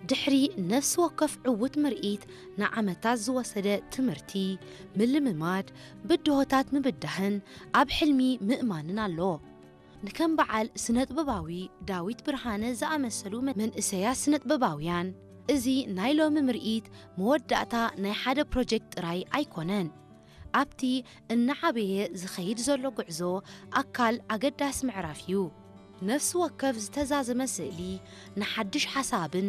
ድሕሪ ነፍሲ ወከፍ ዕውት ምርኢት ንዓመታት ዝወሰደ ትምህርቲ ምልምማድ ብድሆታት ምብዳህን ኣብ ሕልሚ ምእማንን ኣሎ ንከም በዓል ስነጥበባዊ ዳዊት ብርሃነ ዝኣመሰሉ መንእሰያት ስነጥበባውያን እዚ ናይ ሎሚ ምርኢት መወዳእታ ናይ ሓደ ፕሮጀክት ጥራይ ኣይኮነን ኣብቲ እናዓበየ ዝኸይድ ዘሎ ጉዕዞ ኣካል ኣገዳሲ ምዕራፍ እዩ ነፍሲ ወከፍ ዝተዛዘመ ስእሊ ንሓድሽ ሓሳብን